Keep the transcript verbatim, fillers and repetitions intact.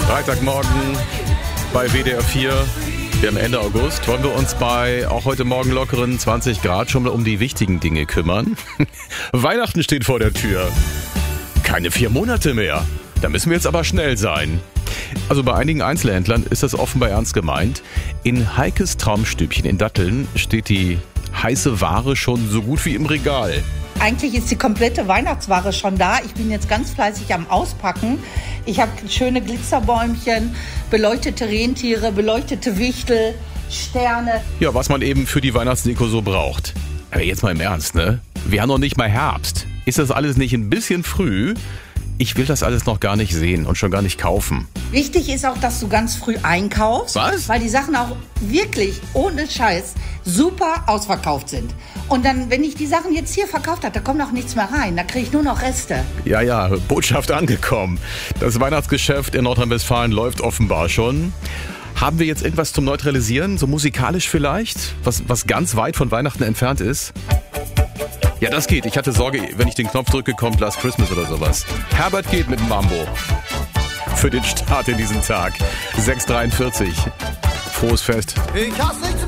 Freitagmorgen bei W D R vier. Wir haben Ende August. Wollen wir uns bei auch heute Morgen lockeren zwanzig Grad schon mal um die wichtigen Dinge kümmern? Weihnachten steht vor der Tür. Keine vier Monate mehr. Da müssen wir jetzt aber schnell sein. Also bei einigen Einzelhändlern ist das offenbar ernst gemeint. In Heikes Traumstübchen in Datteln steht die heiße Ware schon so gut wie im Regal. Eigentlich ist die komplette Weihnachtsware schon da. Ich bin jetzt ganz fleißig am Auspacken. Ich habe schöne Glitzerbäumchen, beleuchtete Rentiere, beleuchtete Wichtel, Sterne. Ja, was man eben für die Weihnachtsdeko so braucht. Aber jetzt mal im Ernst, ne? Wir haben noch nicht mal Herbst. Ist das alles nicht ein bisschen früh? Ich will das alles noch gar nicht sehen und schon gar nicht kaufen. Wichtig ist auch, dass du ganz früh einkaufst. Was? Weil die Sachen auch wirklich ohne Scheiß super ausverkauft sind. Und dann, wenn ich die Sachen jetzt hier verkauft habe, da kommt auch nichts mehr rein. Da kriege ich nur noch Reste. Ja, ja, Botschaft angekommen. Das Weihnachtsgeschäft in Nordrhein-Westfalen läuft offenbar schon. Haben wir jetzt irgendwas zum Neutralisieren? So musikalisch vielleicht? Was, was ganz weit von Weihnachten entfernt ist? Ja, das geht. Ich hatte Sorge, wenn ich den Knopf drücke, kommt Last Christmas oder sowas. Herbert geht mit dem Mambo. Für den Start in diesen Tag. sechs Uhr dreiundvierzig. Frohes Fest. Ich hasse nichts